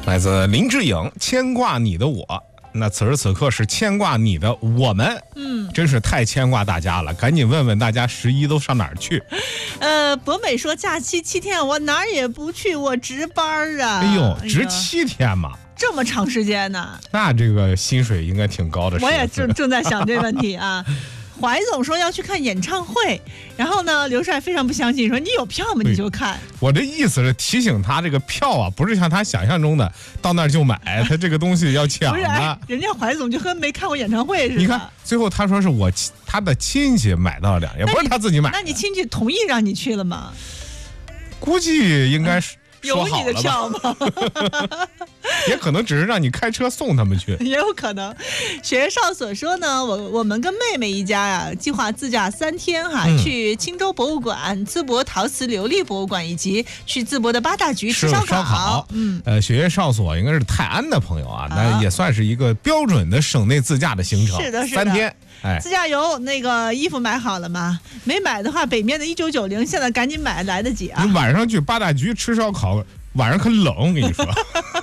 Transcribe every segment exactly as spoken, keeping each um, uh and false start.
来自林志颖，牵挂你的我。那此时此刻是牵挂你的我们，嗯，真是太牵挂大家了。赶紧问问大家十一都上哪儿去？ 呃，博美说假期七天，我哪儿也不去，我值班啊。 哎呦，值七天嘛， 这么长时间呢？ 那这个薪水应该挺高的。 我也正正在想这问题啊。怀总说要去看演唱会，然后呢，刘帅非常不相信，说你有票吗？你就看。 我这意思是提醒他，这个票啊，不是像他想象中的到那儿就买，他这个东西要抢的。 不是，哎，人家怀总就和没看过演唱会似的。 你看，最后他说是我他的亲戚买到两，也不是他自己买。 那你亲戚同意让你去了吗？ 估计应该是。 有你的票吗？ 也可能只是让你开车送他们去， 也有可能。雪月少所说呢，我我们跟妹妹一家呀、啊，计划自驾三天哈、啊嗯，去青州博物馆、淄博陶瓷琉璃博物馆，以及去淄博的八大局吃烧烤。 烧烤，嗯，呃，雪月少所应该是泰安的朋友啊，啊那也算是一个标准的省内自驾的行程。 是的，是的，三天。哎， 自驾游那个衣服买好了吗？没买的话，北面的一九九零现在赶紧买，来得及啊！ 你晚上去八大局吃烧烤，晚上可冷，我跟你说。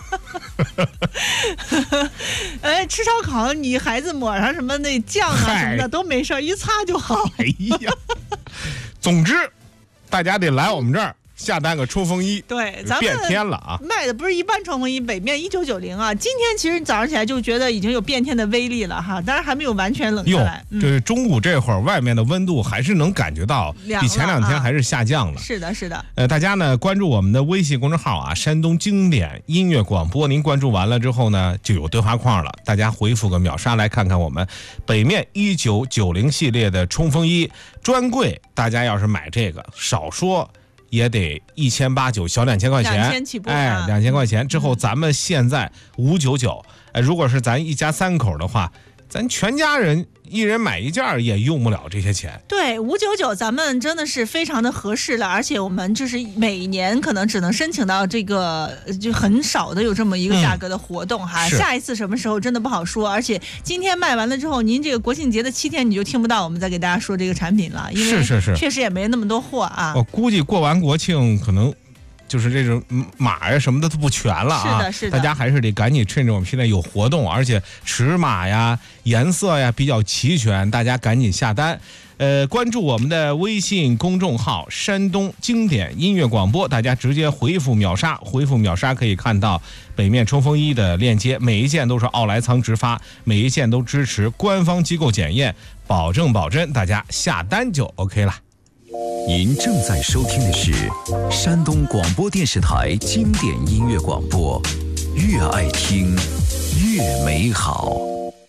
哎，吃烧烤，你孩子抹上什么那酱啊什么的都没事，一擦就好。 哎呀，总之，大家得来我们这儿。下单个冲锋衣， 对，咱们变天了啊！ 卖的不是一般冲锋衣，北面一九九零啊。今天其实早上起来就觉得已经有变天的威力了哈，当然还没有完全冷下来。 嗯、这中午这会儿，外面的温度还是能感觉到比前两天还是下降了。 啊、是的，是的。 呃，大家呢关注我们的微信公众号啊，山东经典音乐广播。您关注完了之后呢，就有对话框了。大家回复个秒杀来看看我们北面一九九零系列的冲锋衣专柜。大家要是买这个，少说。也得一千八九，小两千块钱， 两千起步， 哎，两千块钱之后，咱们现在五九九，哎，如果是咱一家三口的话，咱全家人一人买一件也用不了这些钱。 对，五九九咱们真的是非常的合适了，而且我们就是每年可能只能申请到这个，就很少的有这么一个价格的活动哈。嗯、下一次什么时候真的不好说，而且今天卖完了之后，您这个国庆节的七天你就听不到我们再给大家说这个产品了，因为是是是， 确实也没那么多货啊。 我估计过完国庆可能。就是这种码呀什么的都不全了啊！ 是的，是的， 大家还是得赶紧趁着我们现在有活动，而且尺码呀、颜色呀比较齐全，大家赶紧下单。呃，关注我们的微信公众号“山东经典音乐广播”，大家直接回复秒杀，回复秒杀可以看到北面冲锋衣的链接，每一件都是奥莱仓直发，每一件都支持官方机构检验，保证保真，大家下单就 OK 了。 您正在收听的是山东广播电视台经典音乐广播，越爱听越美好。